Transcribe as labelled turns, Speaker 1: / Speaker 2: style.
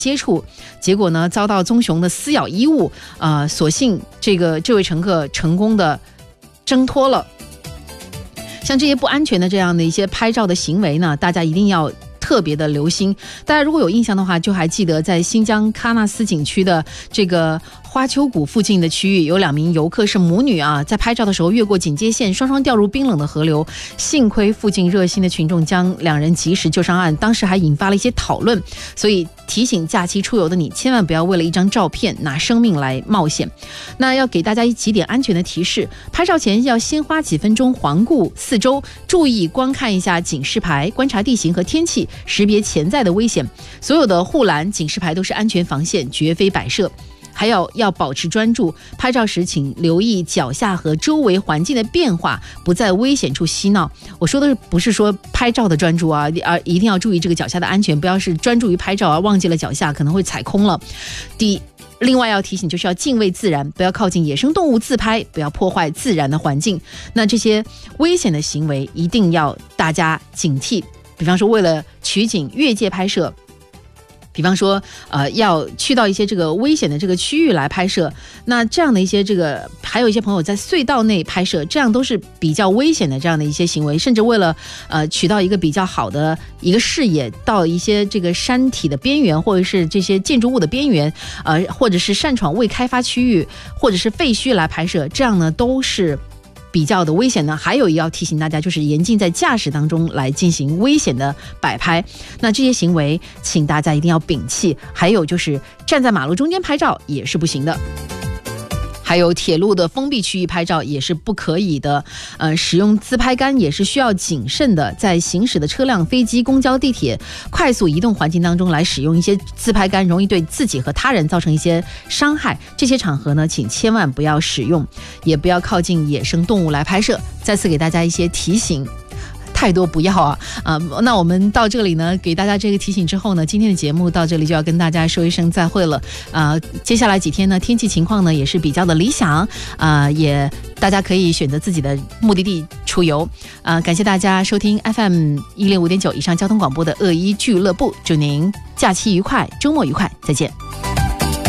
Speaker 1: 接触，结果呢遭到棕熊的撕咬衣物，所幸这位乘客成功的挣脱了。像这些不安全的这样的一些拍照的行为呢，大家一定要特别的留心。大家如果有印象的话，就还记得在新疆喀纳斯景区的这个花丘谷附近的区域，有2名游客是母女啊，在拍照的时候越过警戒线，双双掉入冰冷的河流。幸亏附近热心的群众将2人及时救上岸，当时还引发了一些讨论。所以提醒假期出游的你，千万不要为了一张照片拿生命来冒险。那要给大家几点安全的提示：拍照前要先花几分钟环顾四周，注意观看一下警示牌，观察地形和天气，识别潜在的危险。所有的护栏、警示牌都是安全防线，绝非摆设。还要保持专注，拍照时请留意脚下和周围环境的变化，不在危险处嬉闹。我说的不是说拍照的专注啊，而一定要注意这个脚下的安全，不要是专注于拍照而忘记了脚下，可能会踩空了。另外要提醒，就是要敬畏自然，不要靠近野生动物自拍，不要破坏自然的环境。那这些危险的行为一定要大家警惕，比方说为了取景越界拍摄，比方说要去到一些这个危险的这个区域来拍摄，那这样的一些还有一些朋友在隧道内拍摄，这样都是比较危险的这样的一些行为。甚至为了取到一个比较好的一个视野，到一些这个山体的边缘，或者是这些建筑物的边缘，或者是擅闯未开发区域，或者是废墟来拍摄，这样呢都是比较的危险呢。还有要提醒大家，就是严禁在驾驶当中来进行危险的摆拍，那这些行为请大家一定要摒弃。还有就是站在马路中间拍照也是不行的，还有铁路的封闭区域拍照也是不可以的。使用自拍杆也是需要谨慎的，在行驶的车辆、飞机、公交、地铁快速移动环境当中来使用一些自拍杆，容易对自己和他人造成一些伤害。这些场合呢，请千万不要使用，也不要靠近野生动物来拍摄。再次给大家一些提醒，太多不要啊！那我们到这里呢，给大家这个提醒之后呢，今天的节目到这里就要跟大家说一声再会了。接下来几天呢，天气情况呢也是比较的理想，也大家可以选择自己的目的地出游。感谢大家收听 FM105.9以上交通广播的恶一俱乐部，祝您假期愉快，周末愉快，再见。